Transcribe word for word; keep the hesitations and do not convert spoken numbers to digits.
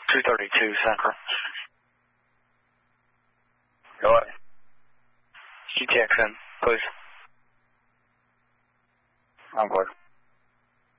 two thirty-two Central. Go ahead. G T X in, please. I'm good.